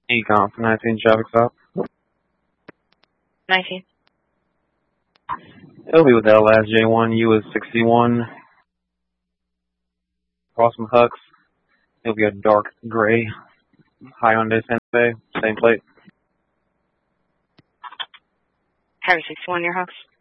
Econ, 19 traffic stop. 19. It'll be with that last J1. U is 61. Crossing Hux. It'll be a dark gray. Hyundai Santa Fe, same plate. Harry 61, your house.